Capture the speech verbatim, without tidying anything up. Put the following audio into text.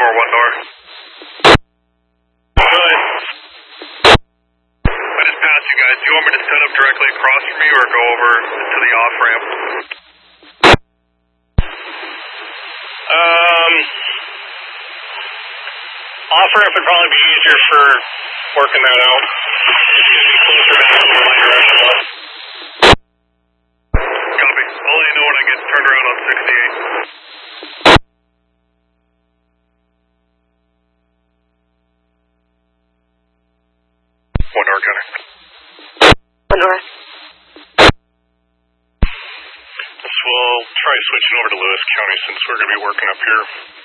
four one door. Good. I just passed you guys. Do you want me to set up directly across from you or go over to the off ramp? Um, off ramp would probably be easier for working that out. Be closer back to the light direction was. Copy. I'll let you know when I get turned around on sixty-eight. One door, Gunner. One door. So we'll try switching over to Lewis County since we're going to be working up here.